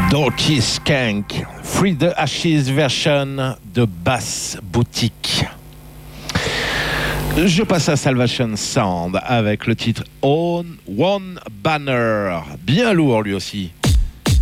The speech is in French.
Dorky Skank, Free the Ashes version de Bass Boutique. Je passe à Salvation Sound avec le titre On One Banner, bien lourd lui aussi.